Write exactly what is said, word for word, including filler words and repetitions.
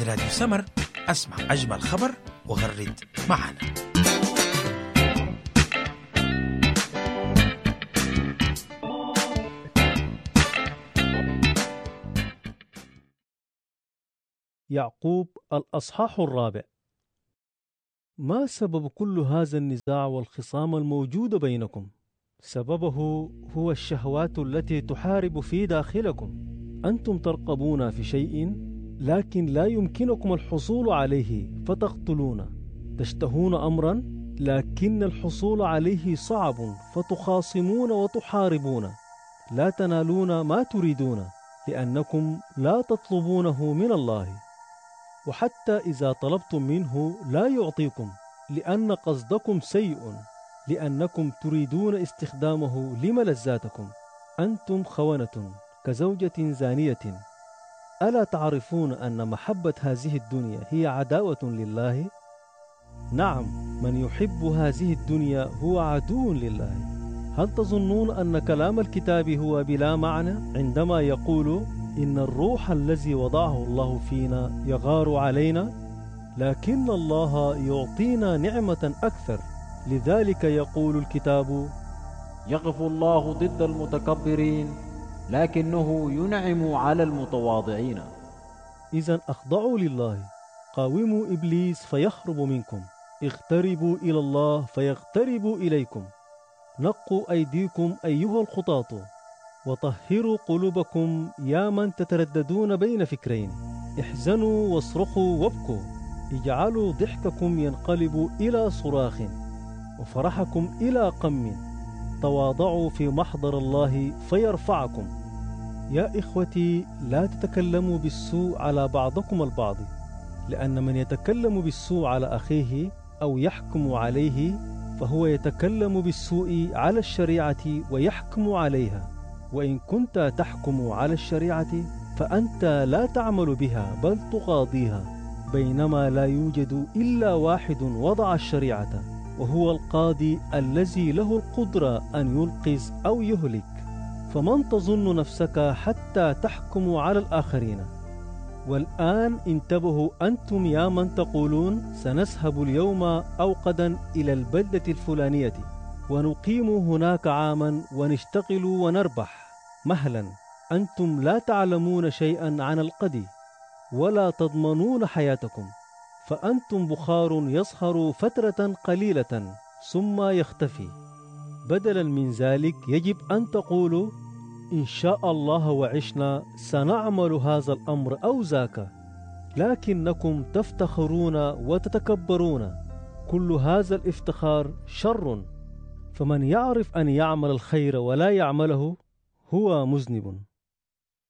راديو سمر، اسمع أجمل خبر وغرد معنا. يعقوب الأصحاح الرابع. ما سبب كل هذا النزاع والخصام الموجود بينكم؟ سببه هو الشهوات التي تحارب في داخلكم. أنتم ترقبون في شيء لكن لا يمكنكم الحصول عليه فتقتلون، تشتهون أمرا لكن الحصول عليه صعب فتخاصمون وتحاربون، لا تنالون ما تريدون لأنكم لا تطلبونه من الله، وحتى إذا طلبتم منه لا يعطيكم لأن قصدكم سيء، لأنكم تريدون استخدامه لملذاتكم. أنتم خونة كزوجة زانية. ألا تعرفون أن محبة هذه الدنيا هي عداوة لله؟ نعم، من يحب هذه الدنيا هو عدو لله. هل تظنون أن كلام الكتاب هو بلا معنى عندما يقول إن الروح الذي وضعه الله فينا يغار علينا؟ لكن الله يعطينا نعمة أكثر. لذلك يقول الكتاب: يقف الله ضد المتكبرين لكنه ينعم على المتواضعين. إذن أخضعوا لله، قاوموا إبليس فيهرب منكم، اقتربوا إلى الله فيقترب إليكم. نقوا أيديكم أيها الخطاة، وطهروا قلوبكم يا من تترددون بين فكرين. احزنوا واصرخوا وابكوا، اجعلوا ضحككم ينقلب إلى صراخ وفرحكم إلى قم. تواضعوا في محضر الله فيرفعكم. يا إخوتي، لا تتكلموا بالسوء على بعضكم البعض، لأن من يتكلم بالسوء على أخيه أو يحكم عليه فهو يتكلم بالسوء على الشريعة ويحكم عليها. وإن كنت تحكم على الشريعة فأنت لا تعمل بها بل تقاضيها، بينما لا يوجد إلا واحد وضع الشريعة، وهو القاضي الذي له القدرة أن ينقذ أو يهلك. فمن تظن نفسك حتى تحكم على الآخرين؟ والآن انتبهوا أنتم يا من تقولون سنذهب اليوم أو غدا إلى البلدة الفلانية ونقيم هناك عاما ونشتغل ونربح مهلا. أنتم لا تعلمون شيئا عن الغد ولا تضمنون حياتكم، فأنتم بخار يصهر فترة قليلة ثم يختفي. بدلا من ذلك يجب أن تقولوا إن شاء الله وعشنا سنعمل هذا الأمر أو ذاك، لكنكم تفتخرون وتتكبرون. كل هذا الافتخار شر، فمن يعرف أن يعمل الخير ولا يعمله هو مذنب.